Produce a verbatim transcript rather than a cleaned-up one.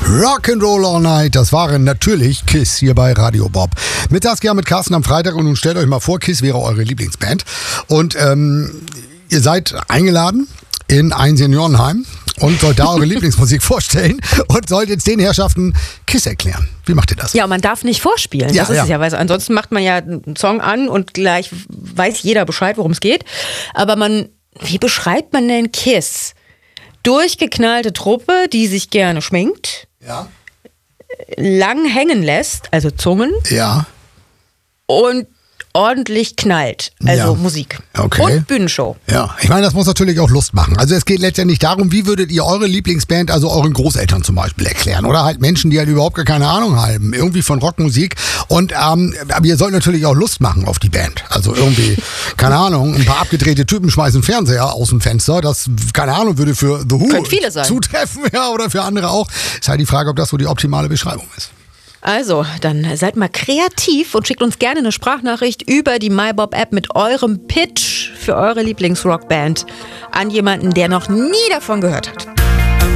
Rock'n'Roll All Night, das waren natürlich Kiss hier bei Radio Bob. Mit Saskia, mit Carsten am Freitag und nun stellt euch mal vor, Kiss wäre eure Lieblingsband und ähm, ihr seid eingeladen in ein Seniorenheim und sollt da eure Lieblingsmusik vorstellen und sollt jetzt den Herrschaften Kiss erklären. Wie macht ihr das? Ja, man darf nicht vorspielen. Ja, das ist ja. es ja, weil ansonsten macht man ja einen Song an und gleich weiß jeder Bescheid, worum es geht. Aber man, wie beschreibt man denn Kiss? Durchgeknallte Truppe, die sich gerne schminkt, Ja. lang hängen lässt, also Zungen, Ja. und ordentlich knallt, also Ja. Musik. Okay. Und Bühnenshow. Ja, ich meine, das muss natürlich auch Lust machen. Also es geht letztendlich darum, wie würdet ihr eure Lieblingsband, also euren Großeltern zum Beispiel, erklären? Oder halt Menschen, die halt überhaupt gar keine Ahnung haben, irgendwie von Rockmusik. Und ähm, aber ihr sollt natürlich auch Lust machen auf die Band. Also irgendwie, keine Ahnung, ein paar abgedrehte Typen schmeißen Fernseher aus dem Fenster. Das, keine Ahnung, würde für The Who Könnte viele sein. zutreffen, ja, oder für andere auch. Ist halt die Frage, ob das so die optimale Beschreibung ist. Also, dann seid mal kreativ und schickt uns gerne eine Sprachnachricht über die MyBob-App mit eurem Pitch für eure Lieblingsrockband an jemanden, der noch nie davon gehört hat.